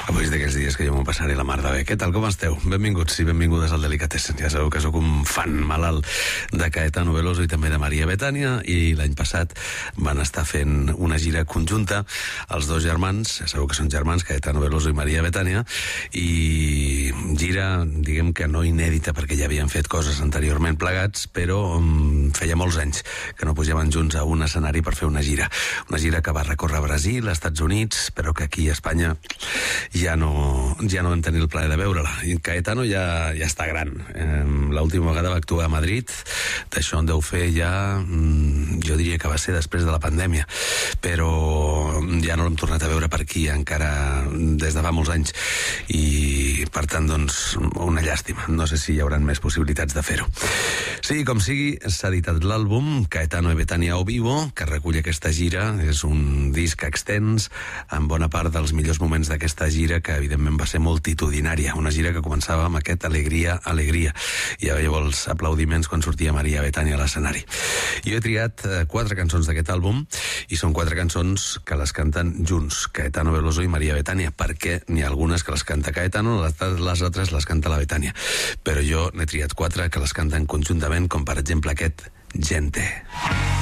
Avui és d'aquells dies que jo m'ho passaré la mar de bé. Què tal, com esteu? Benvinguts i benvingudes al Delicatessen. Ja sabeu que sóc un fan malalt de Caetano Veloso i també de Maria Bethània, i l'any passat van estar fent una gira conjunta, els dos germans, ja sabeu que són germans, Caetano Veloso i Maria Bethània, i gira, diguem que no inèdita, perquè ja havien fet coses anteriorment plegats, però feia molts anys que no pujaven junts a un escenari per fer una gira que va recórrer Brasil, Estats Units, però que aquí a Espanya ja no vam tenir el plaer de veure-la. I Caetano ja està gran. L'última vegada va actuar a Madrid, d'això en deu fer ja, jo diria que va ser després de la pandèmia, però ja no l'hem tornat a veure per aquí encara des de fa molts anys, i per tant, doncs, una llàstima. No sé si hi haurà més possibilitats de fer-ho. Sigui com sigui, s'ha editat l'àlbum Caetano e Bethània o Vivo, que recull aquesta gira. És un disc extens, amb bona part dels millors moments d'aquesta gira, que evidentment va ser multitudinària, una gira que començava amb aquest Alegria, Alegria. Hi havia els aplaudiments quan sortia Maria Bethània a l'escenari. Jo he triat 4 cançons d'aquest àlbum, i són 4 cançons que les canten junts, Caetano Veloso i Maria Bethània, perquè n'hi ha algunes que les canta Caetano, les altres les canta la Bethània, però jo n'he triat 4 que les canten conjuntament, com per exemple aquest Gente.